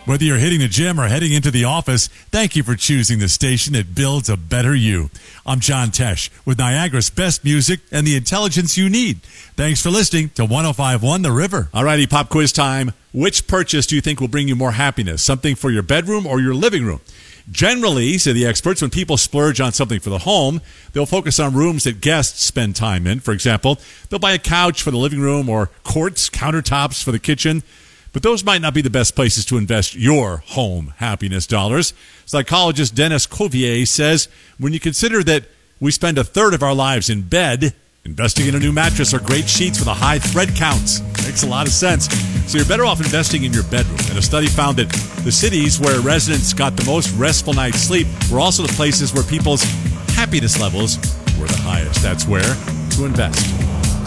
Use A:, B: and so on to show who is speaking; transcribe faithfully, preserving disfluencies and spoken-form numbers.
A: Whether you're hitting the gym or heading into the office, thank you for choosing the station that builds a better you. I'm John Tesh with Niagara's best music and the intelligence you need. Thanks for listening to one oh five point one The River.
B: All righty, pop quiz time. Which purchase do you think will bring you more happiness? Something for your bedroom or your living room? Generally, say the experts, when people splurge on something for the home, they'll focus on rooms that guests spend time in. For example, they'll buy a couch for the living room or quartz countertops for the kitchen. But those might not be the best places to invest your home happiness dollars. Psychologist Dennis Covier says when you consider that we spend a third of our lives in bed, investing in a new mattress or great sheets with a high thread count makes a lot of sense. So you're better off investing in your bedroom. And a study found that the cities where residents got the most restful night's sleep were also the places where people's happiness levels were the highest. That's where to invest.